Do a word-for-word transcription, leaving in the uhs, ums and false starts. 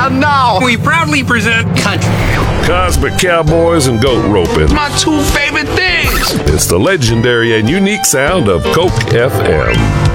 And now we proudly present country, cosmic cowboys, and goat roping. my two favorite things. It's the legendary and unique sound of Coke F M.